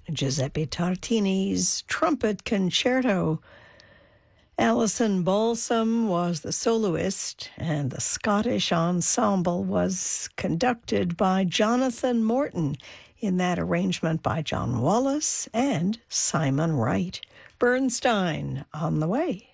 Giuseppe Tartini's Trumpet Concerto. Alison Balsam was the soloist, and the Scottish ensemble was conducted by Jonathan Morton in that arrangement by John Wallace and Simon Wright. Bernstein on the way.